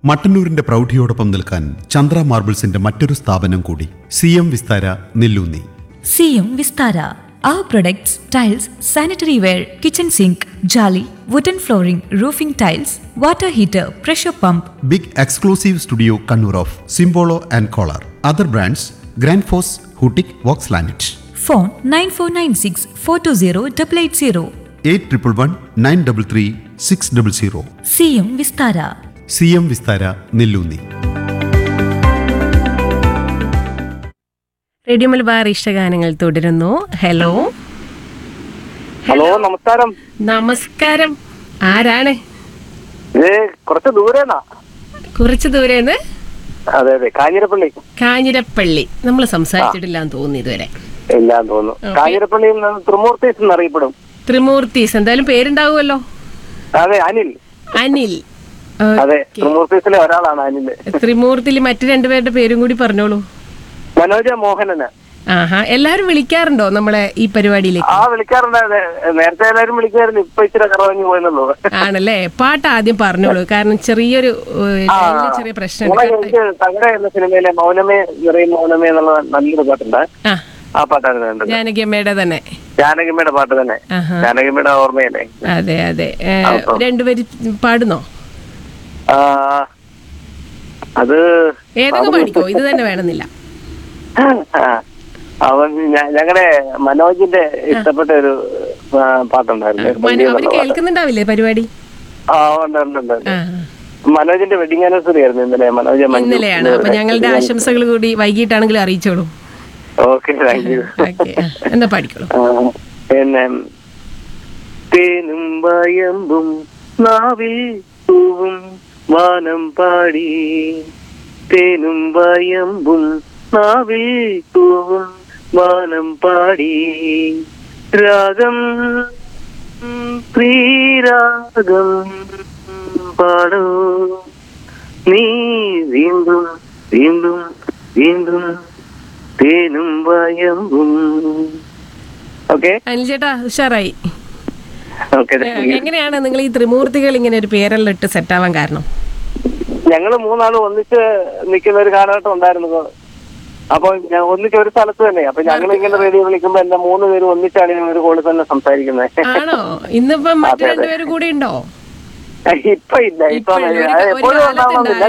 മട്ടന്നൂരിന്റെ പ്രൗഢിയോടൊപ്പം നിൽക്കാൻ ചന്ദ്ര മാർബിൾസിന്റെ മറ്റൊരു സ്ഥാപനം കൂടി, CM Vistara Nelloonni. CM Vistara. Our products, tiles, sanitary ware, kitchen sink, jolly, wooden flooring, roofing tiles, water heater, pressure pump. Big exclusive studio Kannur of സിംബോളോ and collar. Other brands grand FOSS, ഹൂട്ടിക്, Woakes ലാനറ്റ്. Phone 9496 420 880. 8111 933 600. CM Vistara. CM Vistara Nelloonni. Radio Malabar ഇഷ്ടഗാനങ്ങൾ തുടരുന്നു. Hello hello, നമസ്കാരം. നമസ്കാരം. ആരാണ്? ഇത് കുറച്ച് ദൂരേന്നാ. കുറച്ച് ദൂരേന്ന്? അതെ അതെ, കാഞ്ഞിരപ്പള്ളി. കാഞ്ഞിരപ്പള്ളി. നമ്മൾ സംസാരിച്ചിട്ടില്ലാന്ന് തോന്നുന്നു ഇതുവരെ. ഇല്ലാന്ന് തോന്നുന്നു. കാഞ്ഞിരപ്പള്ളിയിൽ നിന്ന് ത്രിമൂർത്തീസ് എന്നറിയപ്പെടും. ത്രിമൂർത്തീസ്. എന്തായാലും പേരുണ്ടാവുമല്ലോ. അതെ, അനിൽ. അനിൽ. അതെ, ത്രിമൂർത്തീസിലെ ഒരാളാണ് അനിൽ. ത്രിമൂർത്തിയിൽ മറ്റു രണ്ടുപേരുടെ പേരും കൂടി പറഞ്ഞോളൂ. മനോജ മോഹനന്. ആഹാ. എല്ലാരും വിളിക്കാറുണ്ടോ നമ്മളെ ഈ പരിപാടിയിലേക്ക്? വിളിക്കാറുണ്ട്. നേരത്തെ എല്ലാരും വിളിക്കായിരുന്നു, ഇപ്പൊ ഇച്ചിരി കുറവഞ്ഞു പോയെന്നുള്ളൂ. ആണല്ലേ? പാട്ട് ആദ്യം പറഞ്ഞോളൂ, കാരണം ചെറിയൊരു ചെറിയ പ്രശ്നം. എനിക്ക് തങ്ങര എന്ന സിനിമയിലെ മൗനമേ നിറയും മൗനമേ എന്നുള്ള നല്ലൊരു പാട്ടുണ്ട്. ആ പാട്ടാണ് വേണ്ടത്. ജാനകിയമ്മയുടെ തന്നെ. ജാനകിയമ്മയുടെ പാട്ട് തന്നെ. ജാനകിയമ്മയുടെ ഓർമ്മയല്ലേ? അതെ അതെ. രണ്ടുപേര് പാടുന്നോ? അത് ഏതൊക്കെ പാടിക്കോ, ഇത് തന്നെ വേണമെന്നില്ല. അവൻ ഞങ്ങളുടെ മനോജിന്റെ ഇഷ്ടപ്പെട്ട ഒരു പാട്ടുണ്ടായിരുന്നു. അവര് കേൾക്കുന്നുണ്ടാവില്ലേ പരിപാടി? ഉണ്ട്. മനോജിന്റെ വെഡിങ് ആനിവേഴ്സറി ആയിരുന്നു ഇന്നലെ. ഇന്നലെയാണ്. അപ്പൊ ഞങ്ങളുടെ ആശംസകൾ കൂടി വൈകിട്ടാണെങ്കിലും അറിയിച്ചോളൂ. Okay, thank you. എന്താ പാടിക്കോളൂ. പിന്നെ തേനും വയമ്പും നാവിൽ പൂവും വാനം പാടി, തേനും വയമ്പും നാവിൽ പൂവും വാനം പാടി, രാഗം പ്രീരാഗം പാടൂ നീ വീണ്ടും വീണ്ടും വീണ്ടും തേനും വയമ്പും. ഓക്കെ അനിൽ ചേട്ടാ, ഉഷാറായി. ഓക്കെ. എങ്ങനെയാണ് നിങ്ങൾ ഈ ത്രിമൂർത്തികൾ ഇങ്ങനെ ഒരു പേരെല്ലാം ഇട്ട് സെറ്റ് ആവാൻ കാരണം? ഞങ്ങള് മൂന്നാളും ഒന്നിച്ച് നിൽക്കുന്ന ഒരു കാലഘട്ടം ഉണ്ടായിരുന്നു. അപ്പൊ ഒന്നിച്ച് ഒരു സ്ഥലത്ത് തന്നെ. അപ്പൊ ഞങ്ങൾ ഇങ്ങനെ റേഡിയോ വിളിക്കുമ്പോ എന്റെ 3 പേരും ഒന്നിച്ചാണ് ഒരു കോളിൽ തന്നെ സംസാരിക്കുന്നത്. ആണോ? ഇന്നിപ്പം മറ്റു 2 പേര് കൂടി ഉണ്ടോ? ഇപ്പൊ ഇല്ല. ഇപ്പൊ എപ്പോഴും ഉണ്ടാവുന്നില്ല.